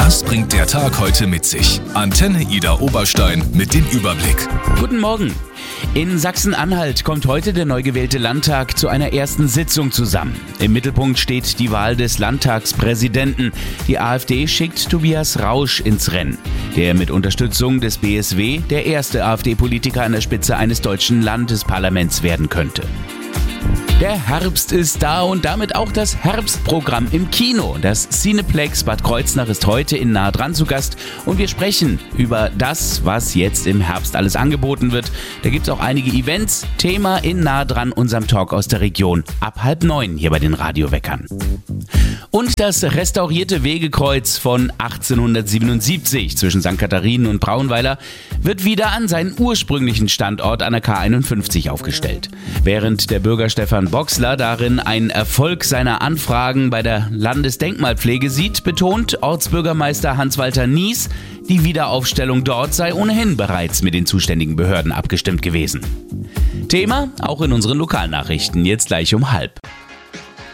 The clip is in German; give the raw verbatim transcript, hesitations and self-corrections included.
Was bringt der Tag heute mit sich? Antenne Ida Oberstein mit dem Überblick. Guten Morgen. In Sachsen-Anhalt kommt heute der neu gewählte Landtag zu einer ersten Sitzung zusammen. Im Mittelpunkt steht die Wahl des Landtagspräsidenten. Die AfD schickt Tobias Rausch ins Rennen, der mit Unterstützung des B S W der erste AfD-Politiker an der Spitze eines deutschen Landesparlaments werden könnte. Der Herbst ist da und damit auch das Herbstprogramm im Kino. Das Cineplex Bad Kreuznach ist heute in Nah dran zu Gast und wir sprechen über das, was jetzt im Herbst alles angeboten wird. Da gibt es auch einige Events. Thema in Nah dran, unserem Talk aus der Region. Ab halb neun hier bei den Radioweckern. Und das restaurierte Wegekreuz von achtzehnhundertsiebenundsiebzig zwischen Sankt Katharinen und Braunweiler wird wieder an seinen ursprünglichen Standort an der K einundfünfzig aufgestellt. Während der Bürger Stefan Boxler darin einen Erfolg seiner Anfragen bei der Landesdenkmalpflege sieht, betont Ortsbürgermeister Hans-Walter Nies, die Wiederaufstellung dort sei ohnehin bereits mit den zuständigen Behörden abgestimmt gewesen. Thema auch in unseren Lokalnachrichten, jetzt gleich um halb.